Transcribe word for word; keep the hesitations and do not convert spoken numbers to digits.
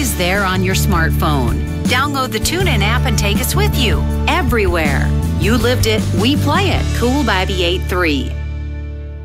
always there on your smartphone. Download the TuneIn app and take us with you everywhere. You lived it, we play it. Cool by the eight three.